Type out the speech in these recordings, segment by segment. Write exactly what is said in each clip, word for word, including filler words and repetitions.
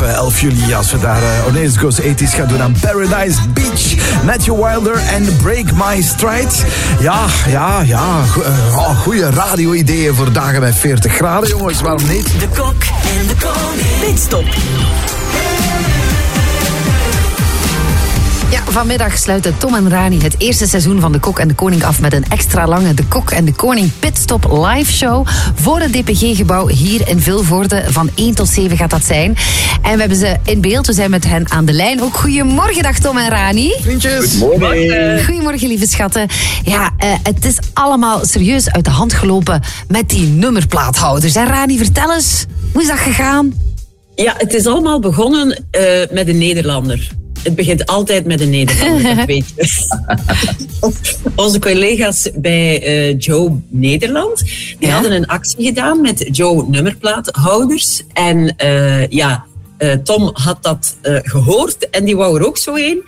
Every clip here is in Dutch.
elf juli, als we daar uh, on East Coast tachtig gaan doen aan Paradise Beach. Matthew Wilder en Break My Stride. Ja, ja, ja. Go- uh, oh, goeie radio-ideeën voor dagen bij veertig graden, jongens. Waarom niet? De Kok en de Koning. Pitstop. Ja, vanmiddag sluiten Tom en Rani het eerste seizoen van De Kok en de Koning af met een extra lange De Kok en de Koning Pitstop live show voor het D P G-gebouw hier in Vilvoorde. Van één tot zeven gaat dat zijn. En we hebben ze in beeld, we zijn met hen aan de lijn. Ook goedemorgen, dag Tom en Rani. Vriendjes. Goedemorgen. Goedemorgen, lieve schatten. Ja, uh, het is allemaal serieus uit de hand gelopen met die nummerplaathouders. En Rani, vertel eens, hoe is dat gegaan? Ja, het is allemaal begonnen uh, met een Nederlander. Het begint altijd met een Nederlander, dat weet je. Onze collega's bij uh, Joe Nederland, die Ja? hadden een actie gedaan met Joe nummerplaathouders. En uh, ja, uh, Tom had dat uh, gehoord en die wou er ook zo een.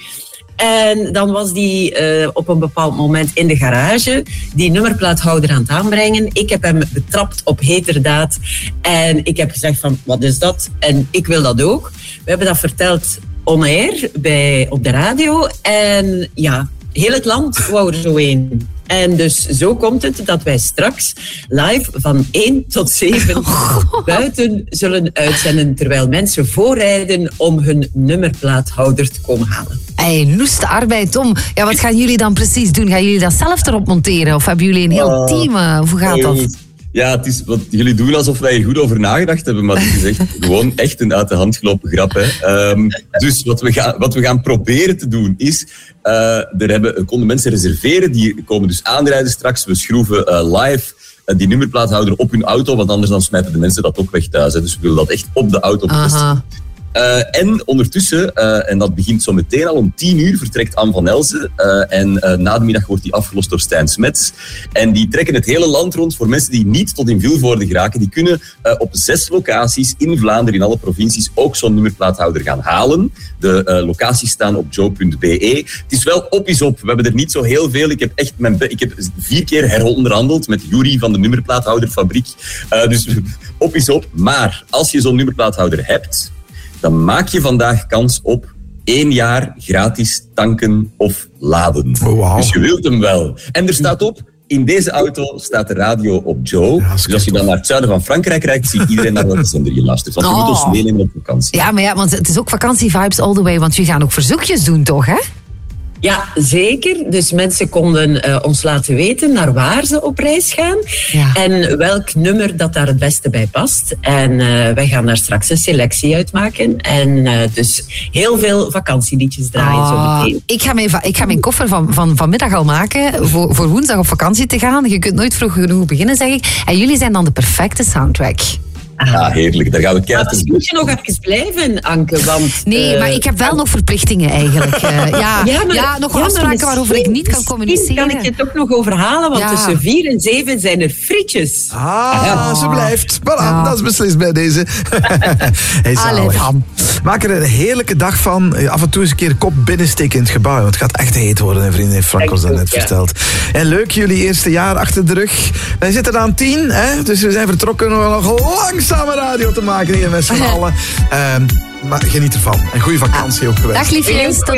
En dan was die uh, op een bepaald moment in de garage die nummerplaathouder aan het aanbrengen. Ik heb hem betrapt op heterdaad. En ik heb gezegd van, wat is dat? En ik wil dat ook. We hebben dat verteld on-air bij, op de radio. En ja, heel het land wou er zo een. En dus zo komt het dat wij straks live van één tot zeven buiten zullen uitzenden, terwijl mensen voorrijden om hun nummerplaathouder te komen halen. Hey, noeste arbeid, Tom. Ja, wat gaan jullie dan precies doen? Gaan jullie dat zelf erop monteren? Of hebben jullie een heel Uh, team? Uh, hoe gaat dat? Ja, het is wat jullie doen alsof wij er goed over nagedacht hebben, maar het is echt gewoon echt een uit de hand gelopen grap. Hè. Um, dus wat we, gaan, wat we gaan proberen te doen is, uh, er hebben, konden mensen reserveren, die komen dus aanrijden straks. We schroeven uh, live uh, die nummerplaathouder op hun auto, want anders dan smijten de mensen dat ook weg thuis. Hè. Dus we willen dat echt op de auto bevestigen. Aha. Uh, en ondertussen, uh, en dat begint zo meteen al om tien uur, vertrekt Anne van Elzen. Uh, en uh, na de middag wordt die afgelost door Stijn Smets. En die trekken het hele land rond voor mensen die niet tot in Vilvoorde geraken. Die kunnen uh, op zes locaties in Vlaanderen, in alle provincies, ook zo'n nummerplaathouder gaan halen. De uh, locaties staan op joe punt b e. Het is wel op is op. We hebben er niet zo heel veel. Ik heb echt mijn be- ik heb vier keer heronderhandeld met Jury van de nummerplaathouderfabriek. Uh, dus op is op. Maar als je zo'n nummerplaathouder hebt, dan maak je vandaag kans op één jaar gratis tanken of laden. Oh, wow. Dus je wilt hem wel. En er staat op, in deze auto staat de radio op Joe. Ja, dat is dus als je tof. dan naar het zuiden van Frankrijk rijdt, ziet iedereen naar welke zender je luistert. Want je Oh. moet ons meenemen op vakantie. Ja, maar ja, want het is ook vakantievibes all the way. Want jullie gaan ook verzoekjes doen, toch, hè? Ja, zeker. Dus mensen konden uh, ons laten weten naar waar ze op reis gaan. Ja. En welk nummer dat daar het beste bij past. En uh, wij gaan daar straks een selectie uitmaken. En uh, dus heel veel vakantieliedjes draaien Ah, zo meteen. ik, ga mijn, va- ik ga mijn koffer van, van vanmiddag al maken voor, voor woensdag op vakantie te gaan. Je kunt nooit vroeg genoeg beginnen, zeg ik. En jullie zijn dan de perfecte soundtrack. Ja, heerlijk. Daar gaan we Maar kijken. misschien moet je nog even blijven, Anke. Want, Nee, uh, maar ik heb wel nog verplichtingen eigenlijk. Uh, ja, ja, maar- nog ja, maar afspraken waarover ik niet kan misschien communiceren. kan ik je toch nog overhalen, want Ja. tussen vier en zeven zijn er frietjes. Ah, Ja. ze blijft. Voilà, Ja. dat is beslist bij deze. Hey, zalig. Allee, dan. Maak er een heerlijke dag van. Af en toe eens een keer kop binnensteken in het gebouw. Want het gaat echt heet worden, hè, vrienden. Heeft Frank ons Echt daarnet goed, ja. verteld. En leuk, jullie eerste jaar achter de rug. Wij zitten aan tien, hè? Dus we zijn vertrokken om nog langzame radio te maken hier met z'n allen. Um, maar geniet ervan. En goede vakantie ook gewenst. Dag liefjes, tot